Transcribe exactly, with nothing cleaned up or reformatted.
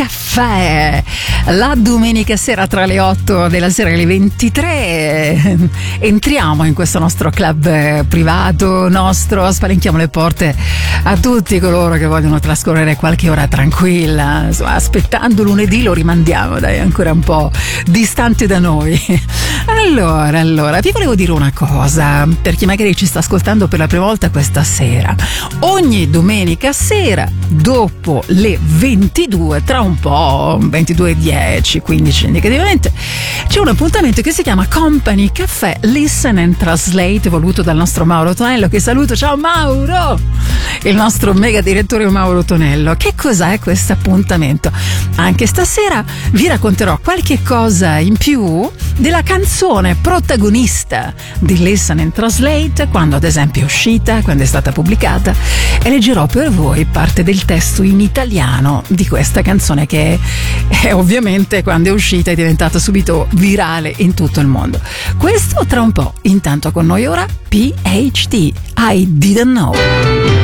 Caffè, la domenica sera tra le otto della sera e le ventitré entriamo in questo nostro club privato nostro, spalenchiamo le porte a tutti coloro che vogliono trascorrere qualche ora tranquilla, insomma, aspettando lunedì lo rimandiamo, dai, ancora un po' distante da noi. Allora, allora, vi volevo dire una cosa, per chi magari ci sta ascoltando per la prima volta questa sera. Ogni domenica sera, dopo le ventidue, tra un po', ventidue e dieci, quindici indicativamente, c'è un appuntamento che si chiama Company Café Listen and Translate, voluto dal nostro Mauro Tonello, che saluto. Ciao Mauro! Il nostro mega direttore Mauro Tonello. Che cos'è questo appuntamento? Anche stasera vi racconterò qualche cosa in più della canzone protagonista di Listen and Translate, quando ad esempio è uscita, quando è stata pubblicata, e leggerò per voi parte del testo in italiano di questa canzone che è, è ovviamente quando è uscita è diventata subito virale in tutto il mondo. Questo tra un po'. Intanto con noi ora P H D, I Didn't Know.